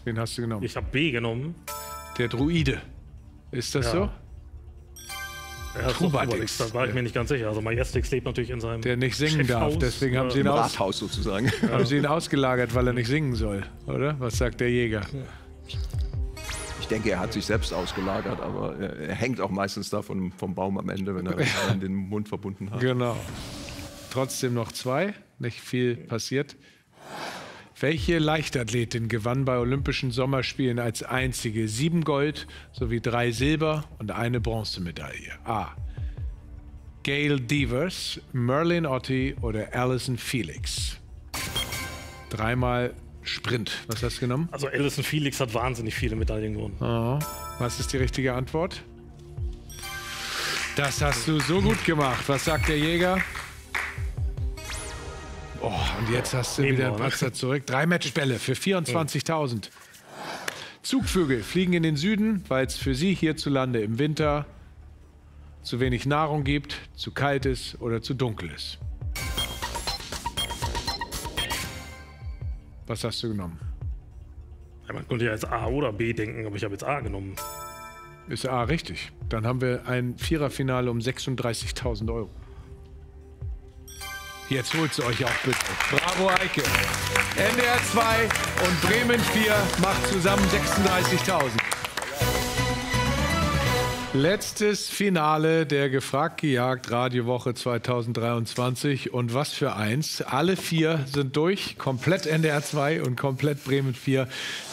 Wen hast du genommen? Ich habe B genommen. Der Druide. Ist das so? Ja, Trubadix. Da war ich mir nicht ganz sicher. Also Majestix lebt natürlich in seinem Der nicht singen darf, Chefhaus, deswegen haben sie ihn, Rathaus sozusagen. haben sie ihn ausgelagert, weil er nicht singen soll, oder? Was sagt der Jäger? Ich denke, er hat sich selbst ausgelagert, aber er hängt auch meistens da vom Baum am Ende, wenn er den Mund verbunden hat. Genau. Trotzdem noch 2, nicht viel passiert. Welche Leichtathletin gewann bei Olympischen Sommerspielen als einzige 7 Gold sowie 3 Silber- und 1 Bronzemedaille? A. Gail Devers, Merlin Ottey oder Allyson Felix? 3-mal Sprint. Was hast du genommen? Also Allyson Felix hat wahnsinnig viele Medaillen gewonnen. Oh. Was ist die richtige Antwort? Das hast du so gut gemacht. Was sagt der Jäger? Oh, und jetzt hast du wieder einen Patzer zurück. 3 Matchbälle für 24.000. Zugvögel fliegen in den Süden, weil es für sie hierzulande im Winter zu wenig Nahrung gibt, zu kalt ist oder zu dunkel ist. Was hast du genommen? Ja, man könnte ja jetzt A oder B denken, aber ich habe jetzt A genommen. Ist A richtig. Dann haben wir ein Viererfinale um 36.000 Euro. Jetzt holt sie euch auch bitte. Bravo, Eike. NDR 2 und Bremen 4 macht zusammen 36.000. Letztes Finale der Gefragt gejagt Radiowoche 2023. Und was für eins. Alle 4 sind durch. Komplett NDR 2 und komplett Bremen 4.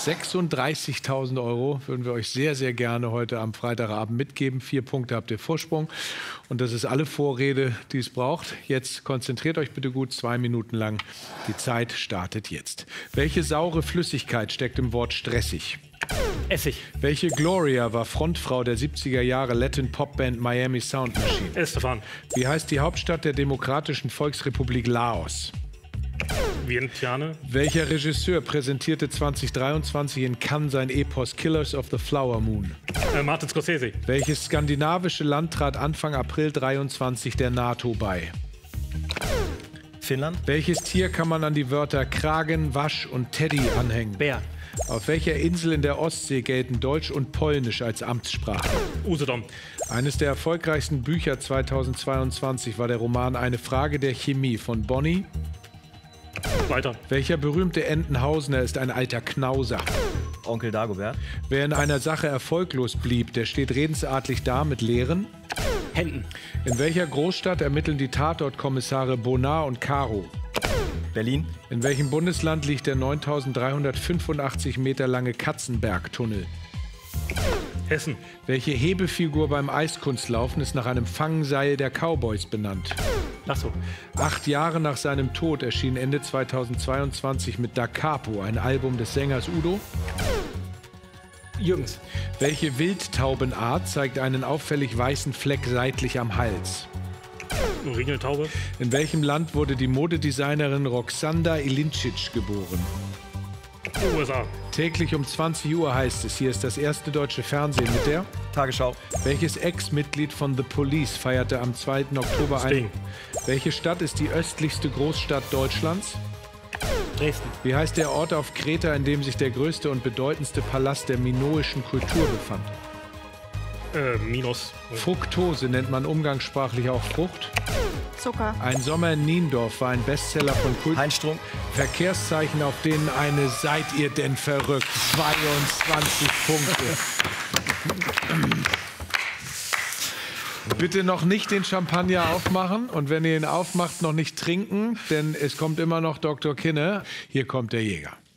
36.000 Euro würden wir euch sehr, sehr gerne heute am Freitagabend mitgeben. 4 Punkte habt ihr Vorsprung. Und das ist alle Vorrede, die es braucht. Jetzt konzentriert euch bitte gut 2 Minuten lang. Die Zeit startet jetzt. Welche saure Flüssigkeit steckt im Wort stressig? Essig. Welche Gloria war Frontfrau der 70er Jahre Latin-Pop-Band Miami Sound Machine? Estefan. Wie heißt die Hauptstadt der Demokratischen Volksrepublik Laos? Vientiane. Welcher Regisseur präsentierte 2023 in Cannes sein Epos Killers of the Flower Moon? Martin Scorsese. Welches skandinavische Land trat Anfang April 23 der NATO bei? Finnland. Welches Tier kann man an die Wörter Kragen, Wasch und Teddy anhängen? Bär. Auf welcher Insel in der Ostsee gelten Deutsch und Polnisch als Amtssprache? Usedom. Eines der erfolgreichsten Bücher 2022 war der Roman Eine Frage der Chemie von Bonny. Weiter. Welcher berühmte Entenhausener ist ein alter Knauser? Onkel Dagobert. Wer in einer Sache erfolglos blieb, der steht redensartlich da mit leeren Händen. In welcher Großstadt ermitteln die Tatortkommissare Bonar und Caro? Berlin. In welchem Bundesland liegt der 9.385 Meter lange Katzenbergtunnel? Hessen. Welche Hebefigur beim Eiskunstlaufen ist nach einem Fangseil der Cowboys benannt? Lasso. 8 Jahre nach seinem Tod erschien Ende 2022 mit Da Capo ein Album des Sängers Udo. Jürgens. Welche Wildtaubenart zeigt einen auffällig weißen Fleck seitlich am Hals? Ringeltaube. In welchem Land wurde die Modedesignerin Roxanda Ilincic geboren? USA. Täglich um 20 Uhr heißt es, hier ist das erste deutsche Fernsehen mit der... Tagesschau. Welches Ex-Mitglied von The Police feierte am 2. Oktober ein... Sting. Welche Stadt ist die östlichste Großstadt Deutschlands? Dresden. Wie heißt der Ort auf Kreta, in dem sich der größte und bedeutendste Palast der minoischen Kultur befand? Minus. Fructose nennt man umgangssprachlich auch Frucht. Zucker. Ein Sommer in Niendorf war ein Bestseller von Kult. Heinz Strunk. Verkehrszeichen, auf denen eine Seid ihr denn verrückt? 22 Punkte. Bitte noch nicht den Champagner aufmachen und wenn ihr ihn aufmacht, noch nicht trinken, denn es kommt immer noch Dr. Kinne. Hier kommt der Jäger.